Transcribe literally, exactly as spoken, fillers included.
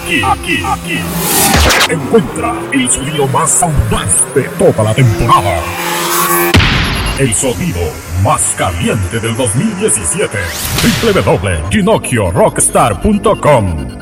aquí, aquí, aquí. Encuentra el sonido más audaz de toda la temporada. El sonido más caliente del dos mil diecisiete. doble u doble u doble u punto ginocchio rockstar punto com